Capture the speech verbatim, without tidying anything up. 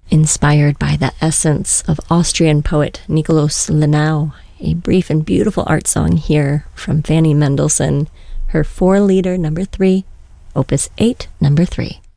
Inspired by the essence of Austrian poet Nikolaus Lenau, a brief and beautiful art song here from Fanny Mendelssohn, her four-liter number three, Opus eight, number three.